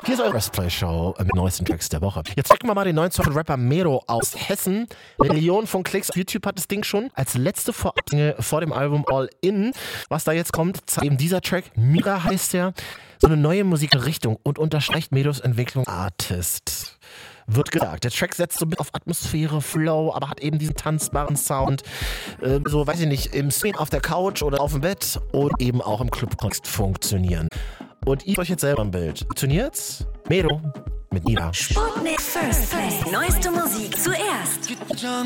Hier ist eure Pressplay-Show mit neuesten Tracks der Woche. Jetzt checken wir mal den neuen Song von Rapper Mero aus Hessen. Millionen von Klicks auf YouTube hat das Ding schon. Als letzte Vorabdinge vor dem Album All In, was da jetzt kommt, zeigt eben dieser Track, Mira heißt der, so eine neue Musikrichtung und unterstreicht Meros Entwicklung Artist. Wird gesagt. Der Track setzt so ein bisschen auf Atmosphäre, Flow, aber hat eben diesen tanzbaren Sound. So, weiß ich nicht, im Stream auf der Couch oder auf dem Bett und eben auch im Clubkontext funktionieren. Und ihr euch jetzt selber ein Bild. Funktioniert's? Mero mit Mira. Sputnik First Play. Neueste Musik zuerst.